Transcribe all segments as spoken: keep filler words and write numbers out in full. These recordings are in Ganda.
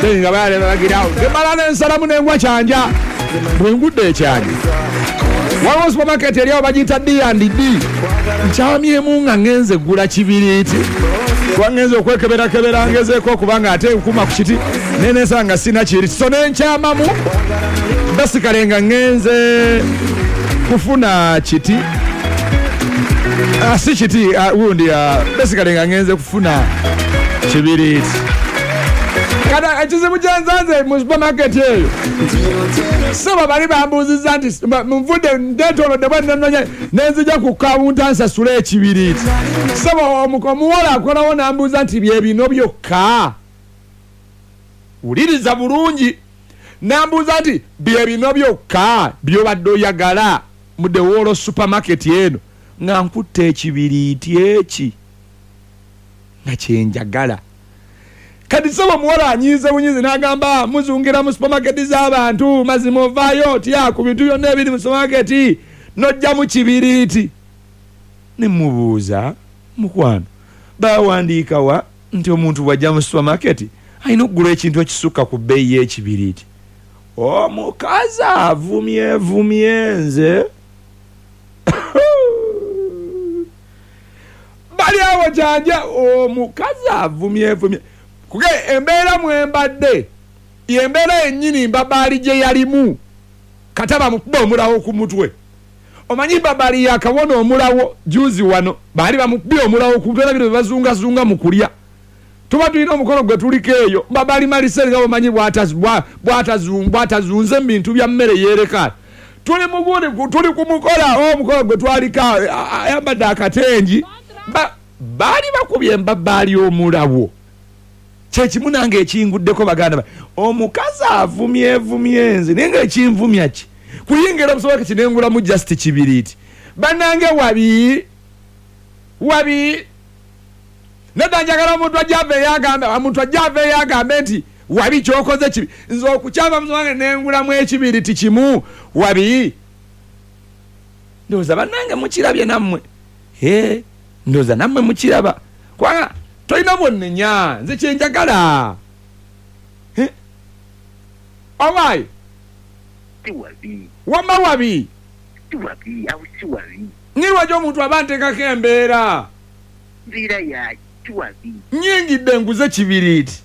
nga bale bagirawo demala n'ensalamu n'engwa kyanja bwe ngudde ekyanja waliwo supermarket eriawo bagiyita D and D nkyamyemu nga ngenze gula kibiriiti kuba ngenze okwekeberakebera ngezeeko okubanga ate nkuma ku kiti nenesa nga sina kiri so nenkyamamu basikale nga ngenze kufuna kiti ah, si kiti wundi uh, basikale nga ngenze kufuna kibiriiti kada ekizibu kyensanze mu supermarket eyo saba bali bambuuziza nti nvudde ndeetolodde bwennanonya nenzija ku kawunta nsasula ekibiriiti saba omuwala akolawo nambuuza nti bye bino byokka wuliriza bulungi nambuuza nti bye bino byokka byobadde oyagala mu the whole supermarket eno nga nkutte ekibiriiti eki nga kyenjagala kati saba muwala anyize bunyize n'agamba muzungira mu supermarket z'abantu mazima ovaayo tya ku bintu byonna ebiri mu supermarket nojja mu kibiriiti ne mubuuza mukwano bawandiikawa nti omuntu bw'ajja mu supermarket alina okugula ekintu ekisukka ku bbeeyi y'ekibiriiti omukazi avumyevumye nze bali awo kyanja omukazi avumyevumye kuge embeera mwembadde yembeera yennyini mbabaali gye yalimu kataba mukuba omulawo ku mutwe omanyi babaali yakawona omulawo juzi wano baali bamukubye omulawo ku mutwe era bino bebazungazunga mu kulya tuba tulina omukono gwe tuliko eyo babaali maliseri nga bomanyi bwatazunze mu bintu bya mmere yeerekaana tuli mugundi tuli kumukola omukono gwe twaliko ayambadde akatengi baali bakubye embabaali omulawo kyekimu nange ekinguddeko baganda ba omukazi avumyevumye nze naye nga ekinvumya ki kuyingira omusobola kinengulamu just kibiriiti bannange wabi wabi nedda njagala omuntu ajjava eyagambe omuntu ajjava eyagambe nti wabi kyokoze kibi nze okukyava musobange nengulamu ekibiriiti kimu wabi ndowooza bannange mukirabye nammwe e ndowooza nammwe mukiraba kubanga tolina bwonnenya nze kyenjagala omaayi wamma wabi nirwaki omuntu aba nteekako embeera nyingidde nguze kibiriiti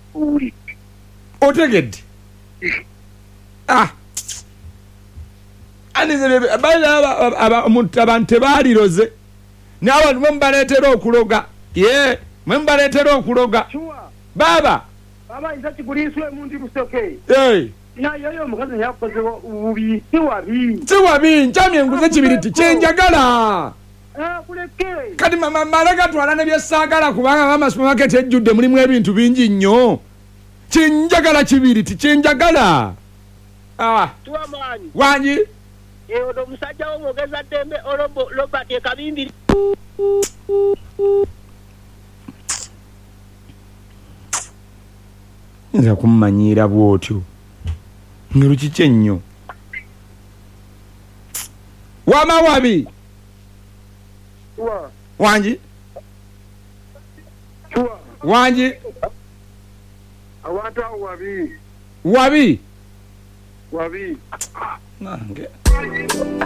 otegedde abantu tebaaliroze n'abantu bemubaleetera okuloga ye mwembaleetera okuloga baba baba nza kiguliiswe muntu lusoke eh naye yo omukazi yakoze bubi si wabi si wabi nkyamye nguze kibiriiti kyenjagala ah kuleke kati mama malaga twala ne byesaagala kubanga mama supermarket ejjudde mulimu ebintu bingi nnyo kyenjagala kibiriiti kyenjagala ah tuwamanyi wanyi ye odo musajja wo mogeza dembe olobo Robert Ekabimbi nza kummanyiira bwotyo ngirukiki ennyo wama wabi tuwa wanji tuwa wanji awata wabi wabi wabi nange